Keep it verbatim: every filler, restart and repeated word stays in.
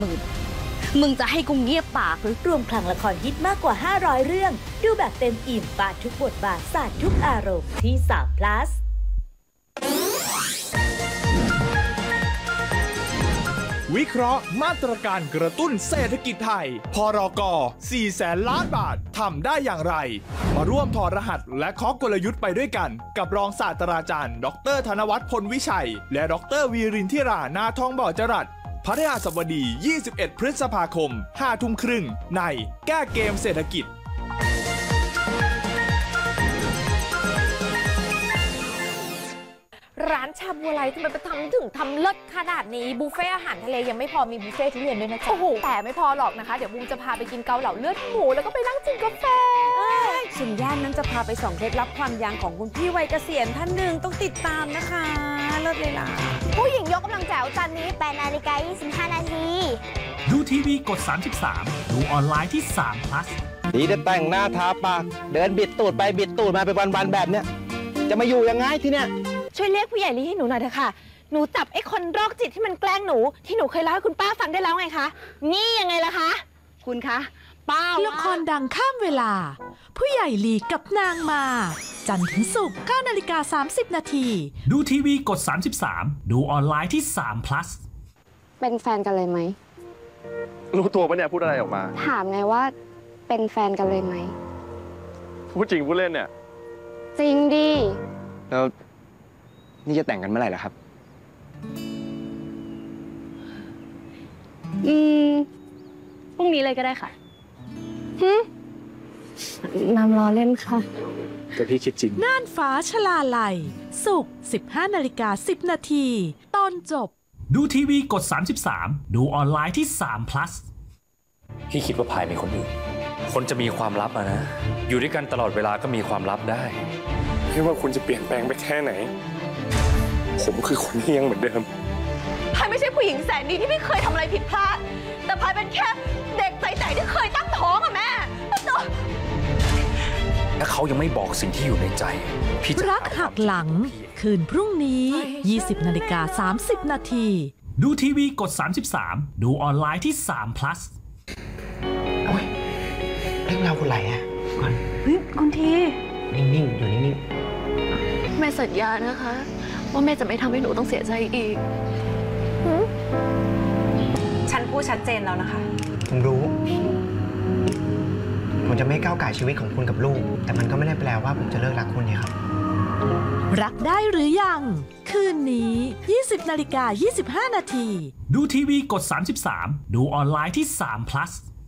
มึงมึงจะให้กูเงียบปากหรือรวมพลังละครฮิตมากกว่าห้าร้อยเรื่อง ดูแบบเต็มอิ่มปาดทุกบทบาทสาดทุกอารมณ์ที่สาม plus วิเคราะห์มาตรการกระตุ้นเศรษฐกิจไทย พรก สี่แสนล้านบาท ทำได้อย่างไร มาร่วมถอดรหัสและเคาะกลยุทธ์ไปด้วยกัน กับรองศาสตราจารย์ ดร.ธนวัฒน์ พลวิชัย และดร.วีรินทิรา นาทองบ่อจรัสพฤหัสบดี ยี่สิบเอ็ด พฤษภาคม ห้าทุ่มครึ่ง ในแก้เกมเศรษฐกิจร้านชาบูอะไรทำไมไปทำถึงทำเลิศขนาดนี้บุฟเฟ่อาหารทะเลยังไม่พอมีบุฟเฟ่ทุเรียนด้วยนะจ๊ะโอ้โหแต่ไม่พอหรอกนะคะเดี๋ยวบูมจะพาไปกินเกาเหลาเลือดหมูแล้วก็ไปนั่งจิบกาแฟส่วนย่านนั้นจะพาไปส่องเคล็ดลับความยังของคุณพี่วัยเกษียณท่านหนึ่งต้องติดตามนะคะเลิศเลยล่ะผู้หญิงยกกำลังแจ๋วจานนี้แปดนาฬิกายี่สิบห้านาทีดูทีวีกดสามสิบสาม ดูออนไลน์ที่สาม plus ดีจะแต่งหน้าทาปากเดินบิดตูดไปบิดตูดมาเป็นวันๆแบบเนี้ยจะมาอยู่ยังไงที่เนี้ยช่วยเรียกผู้ใหญ่ลีให้หนูหน่อยเถอะค่ะหนูจับไอ้คนโรคจิตที่มันแกล้งหนูที่หนูเคยเล่าให้คุณป้าฟังได้แล้วไงคะนี่ยังไงล่ะคะคุณคะป้าละครดังข้ามเวลา ผู้ใหญ่ลีกับนางมา จันทร์ถึงศุกร์เก้านาฬิกาสามสิบนาทีดูทีวีกดสามสิบสาม ดูออนไลน์ที่สาม plus เป็นแฟนกันเลยไหมรู้ตัวปะเนี่ยพูดอะไรออกมาถามไงว่าเป็นแฟนกันเลยไหมพูดจริงพูดเล่นเนี่ยจริงดิแล้วนี่จะแต่งกันเมื่อไหร่ล่ะครับอืมพรุ่งนี้เลยก็ได้ค่ะฮึนำล้อเล่นค่ะแต่พี่คิดจริงน่านฟ้าชลาลัยศุกร์สิบห้านาฬิกาสิบนาที ตอนจบดูทีวีกดสามสิบสาม ดูออนไลน์ที่สาม plus พี่คิดว่าพายมีคนอื่น คนจะมีความลับอะนะ อยู่ด้วยกันตลอดเวลาก็มีความลับได้ไม่ว่าคุณจะเปลี่ยนแปลงไปแค่ไหน ผมคือคนที่ยังเหมือนเดิมพายไม่ใช่ผู้หญิงแสนดีที่ไม่เคยทำอะไรผิดพลาดแต่พายเป็นแค่เด็กใสๆที่เคยตั้งท้องอะแม่ถ้าเขายังไม่บอกสิ่งที่อยู่ในใจ พี่จะรักหักหลัง คืนพรุ่งนี้ ยี่สิบนาฬิกาสามสิบนาทีดูทีวีกดสามสิบสาม ดูออนไลน์ที่สาม plus เรื่องราวคุณไหลอ่ะก่อนเฮ้ยคุณทีนิ่งๆ อยู่นิ่งแม่สัญญานะคะ ว่าแม่จะไม่ทำให้หนูต้องเสียใจอีกฉันพูดชัดเจนแล้วนะคะๆ ผมรู้ ผมจะไม่ก้าวไก่ชีวิตของคุณกับลูก แต่มันก็ไม่ได้แปลว่าผมจะเลิกรักคุณเนี่ยครับรักได้หรือยัง คืนนี้ ยี่สิบนาฬิกายี่สิบห้านาทีดูทีวีกดสามสิบสาม ดูออนไลน์ที่สาม plus